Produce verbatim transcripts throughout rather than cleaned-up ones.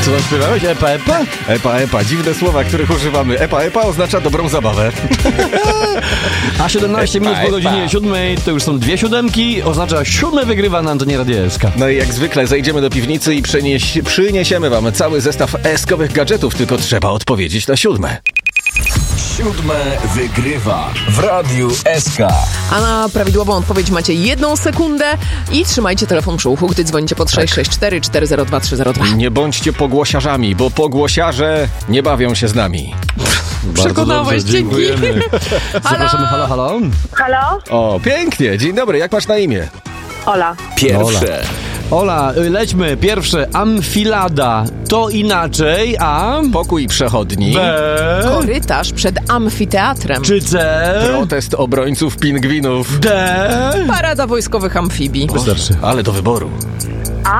Co tam śpiewałeś? Epa, epa? Epa, epa. Dziwne słowa, których używamy. Epa, epa oznacza dobrą zabawę. A siedemnaście minut po godzinie siódmej to już są dwie siódemki. Oznacza siódme wygrywa na antenie Radia S K. No i jak zwykle zejdziemy do piwnicy i przynieś, przyniesiemy wam cały zestaw eskowych gadżetów, tylko trzeba odpowiedzieć na siódme. Siódme wygrywa w Radiu S K. A na prawidłową odpowiedź macie jedną sekundę i trzymajcie telefon przy uchu, gdy dzwonicie pod sześć sześć cztery cztery zero dwa trzy zero dwa. Nie bądźcie pogłosiarzami, bo pogłosiarze nie bawią się z nami. Przekonałeś, dzięki. Zapraszamy, halo, halo. Halo? O, pięknie. Dzień dobry, jak masz na imię? Ola. Pierwsze. Ola, lećmy. Pierwsze, amfilada. To inaczej, a... Pokój przechodni. B. Korytarz przed amfiteatrem. Czy C. Protest obrońców pingwinów. D. Parada wojskowych amfibii. Wystarczy. Ale do wyboru. A?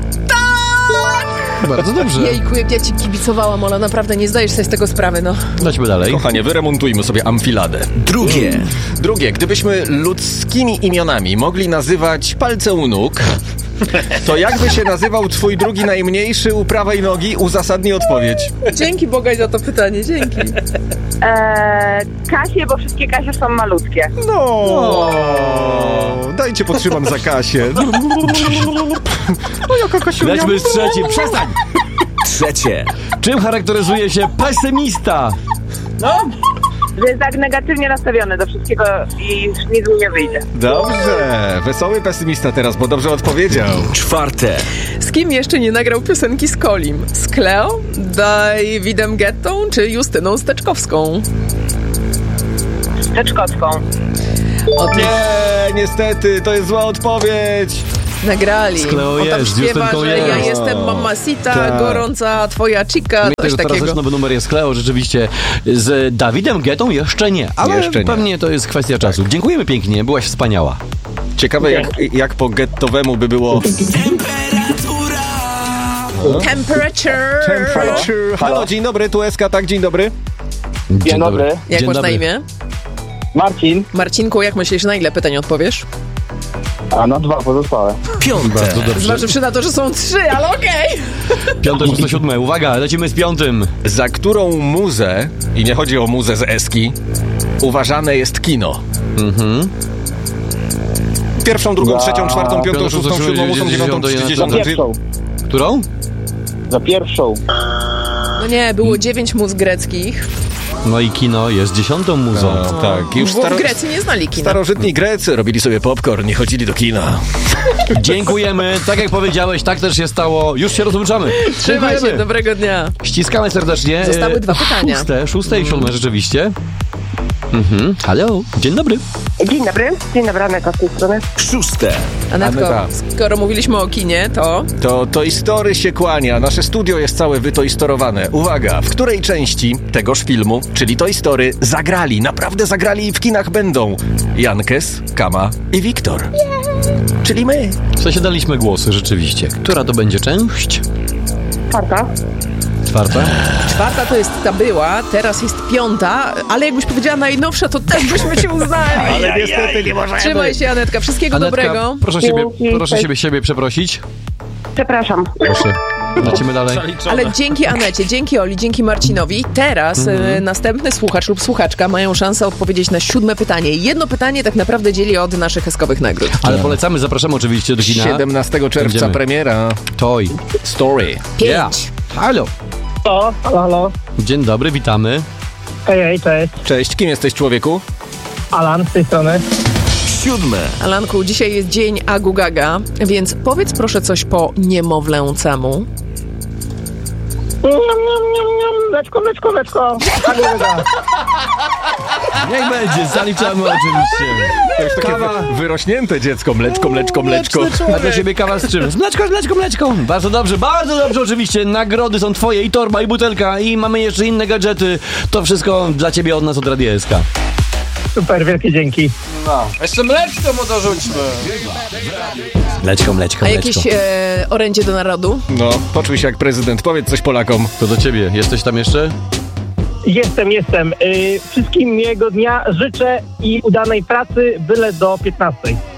Bardzo dobrze. Jejku, jak ja ci kibicowałam, Ola, naprawdę nie zdajesz sobie z tego sprawy, no. Lećmy dalej. Kochanie, wyremontujmy sobie amfiladę. Drugie. Drugie, gdybyśmy ludzkimi imionami mogli nazywać palce u nóg, to jakby się nazywał twój drugi najmniejszy u prawej nogi? Uzasadnij odpowiedź. Dzięki Bogaj za to pytanie, dzięki. Eee, Kasie, bo wszystkie Kasie są malutkie. No, dajcie potrzymam za Kasię. O, jaka Kasiunia. Lećmy z trzecim. Przestań! Trzecie. Czym charakteryzuje się pesymista? Że jest tak negatywnie nastawiony do wszystkiego i nic mu nie wyjdzie. Dobrze, wesoły pesymista teraz, bo dobrze odpowiedział. Czwarte. Z kim jeszcze nie nagrał piosenki z Kolim? Z Cleo, Davidem Guettą czy Justyną Steczkowską? Czeczkowską. O tym Nie, niestety, to jest zła odpowiedź. nagrali. Z Cleo On tam jest, z śpiewa, Justynką że ja jest. jestem mamacita, Tak. gorąca twoja chica, Pamiętaj, coś że teraz takiego. też nowy numer jest Cleo, rzeczywiście. Z Dawidem Guettą jeszcze nie, ale Jeszcze nie. pewnie to jest kwestia czasu. Dziękujemy pięknie, byłaś wspaniała. Ciekawe, jak, jak po gettowemu by było... Temperature. Temperature. Halo, dzień dobry, tu S K, tak, dzień dobry. Dzień dobry. Jak Dzień masz dobry. na imię? Marcin, Marcinku, jak myślisz, na ile pytań odpowiesz? a na dwa pozostałe. Piąte. Bardzo dobrze. Zważywszy na to, że są trzy, ale okej. Piąte, szóste, siódme. Uwaga, lecimy z piątym. Za którą muzę, i nie chodzi o muzę z Eski, uważane jest kino? Mhm. Pierwszą, drugą, Za trzecią, czwartą, piątą, piątą, szóstą, szóstą, siódmą, ósmą, dziewiątą, dziesiątą, Za trzydziestą. pierwszą. Którą? Za pierwszą. No nie, było dziewięć muz greckich, No i kino jest dziesiątą muzą. No, tak, już bo staro... w Grecji nie znali kina. starożytni Grecy robili sobie popcorn, nie chodzili do kina. Dziękujemy. Tak jak powiedziałeś, tak też się stało. Już się rozłączamy. Trzymaj się, Dziękujemy. dobrego dnia. Ściskamy serdecznie. Zostały dwa E, pytania. Szóste, szóste i siódme rzeczywiście. Mhm. Halo, dzień dobry. Dzień dobry. Dzień dobry, Aneta z tej strony. Szóste. Anetko, Aneta. skoro mówiliśmy o kinie, to... To Toy Story się kłania. Nasze studio jest całe wytoistorowane. Uwaga, w której części tegoż filmu, czyli Toy Story, zagrali, naprawdę zagrali i w kinach będą Jankes, Kama i Wiktor. Czyli my. W sensie daliśmy głosy, rzeczywiście. Która to będzie część? Czwarta. Czwarta? Czwarta to jest ta była, teraz jest piąta, ale jakbyś powiedziała najnowsza, to też byśmy cię uznali. Ale niestety nie możemy. Trzymaj się, Anetka, wszystkiego Anetka, dobrego. proszę siebie, Dzięki. proszę siebie, siebie przeprosić. Przepraszam. Proszę. Lecimy dalej. Ale dzięki Anecie, dzięki Oli, dzięki Marcinowi, teraz e, następny słuchacz lub słuchaczka mają szansę odpowiedzieć na siódme pytanie. Jedno pytanie tak naprawdę dzieli od naszych eskowych nagród. Ale polecamy, zapraszamy oczywiście do kina. siedemnastego czerwca Będziemy. premiera Toy. Story. Pięć. Yeah. Halo. O, halo, halo. Dzień dobry, witamy. Hej, hej, cześć. Cześć, kim jesteś, człowieku? Alan z tej strony. Siódme. Alanku, dzisiaj jest dzień Agu Gaga, więc powiedz proszę coś po niemowlęcemu. Leczko, leczko, leczko. Niech będzie, zaliczamy oczywiście. To jest takie Kawa. wy- wyrośnięte dziecko. Mleczko, mleczko, mleczko. A dla siebie kawa z czym? Z mleczką, z mleczką, mleczką. Bardzo dobrze, bardzo dobrze oczywiście. Nagrody są twoje i torba, i butelka, i mamy jeszcze inne gadżety. To wszystko dla ciebie od nas, od Radia S K. Super, wielkie dzięki. Jeszcze mleczko mu dorzućmy. Mleczko, mleczko, A mleczko. jakieś e, orędzie do narodu? No, poczuj się jak prezydent. Powiedz coś Polakom. To do ciebie. Jesteś tam jeszcze? Jestem, jestem. Yy, wszystkim miłego dnia życzę i udanej pracy, byle do piętnastej.